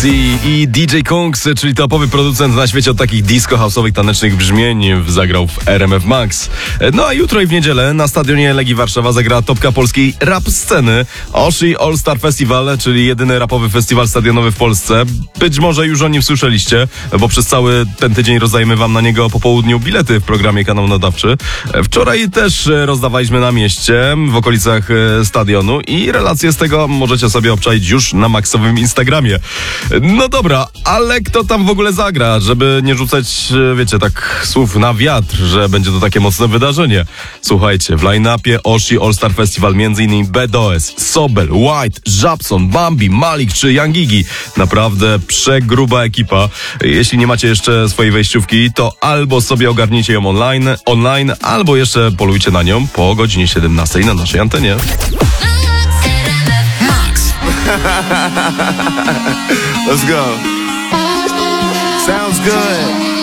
i DJ Kungs, czyli topowy producent na świecie od takich disco-house'owych tanecznych brzmień, zagrał w RMF Max. No a jutro i w niedzielę na stadionie Legii Warszawa zagra topka polskiej rap sceny Oshi All Star Festival, czyli jedyny rapowy festiwal stadionowy w Polsce. Być może już o nim słyszeliście, bo przez cały ten tydzień rozdajemy wam na niego po południu bilety w programie Kanał Nadawczy. Wczoraj też rozdawaliśmy na mieście, w okolicach stadionu i relacje z tego możecie sobie obczaić już na maksowym Instagramie. No dobra, ale kto tam w ogóle zagra, żeby nie rzucać, wiecie, tak słów na wiatr, że będzie to takie mocne wydarzenie. Słuchajcie, w line-upie Oshi All Star Festival m.in. BDOS, Sobel, White, Żabson, Bambi, Malik czy Young Gigi. Naprawdę przegruba ekipa. Jeśli nie macie jeszcze swojej wejściówki, to albo sobie ogarnijcie ją online, albo jeszcze polujcie na nią po godzinie 17 na naszej antenie. Let's go. Sounds good.